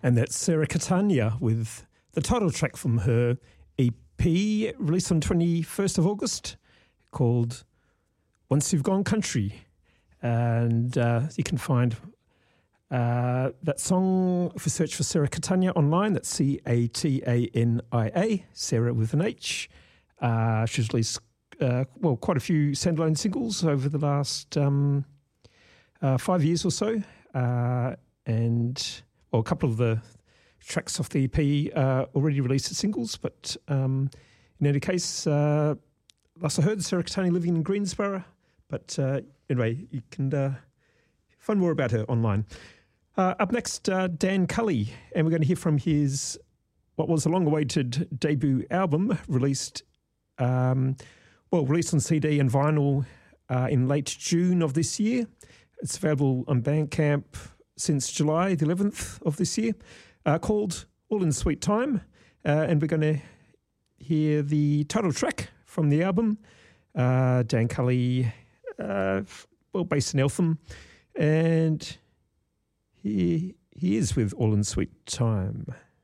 And that's Sarah Catania with the title track from her EP released on 21st of August called Once You've Gone Country. And you can find that song if you search for Sarah Catania online. That's Catania, Sarah with an H. She's released quite a few standalone singles over the last 5 years or so. And a couple of the tracks off the EP already released as singles, but in any case, last I heard, Sarah Catania living in Greensborough. But anyway, you can find more about her online. Up next, Dan Cully, and we're going to hear from his, what was a long-awaited debut album, released on CD and vinyl in late June of this year. It's available on Bandcamp since July the 11th of this year, called All in Sweet Time. And we're going to hear the title track from the album. Dan Cully, based in Eltham. And he is with All in Sweet Time.